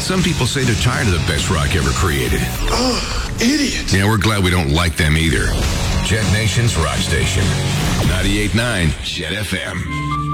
some people say they're tired of the best rock ever created. Oh, idiot. Yeah, we're glad we don't like them either. Jet Nation's Rock Station. 98.9 Jet FM.